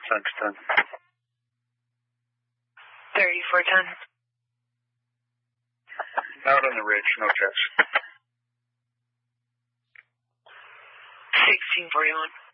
Thanks, 10. 3410. Out on the ridge, no checks. 1641.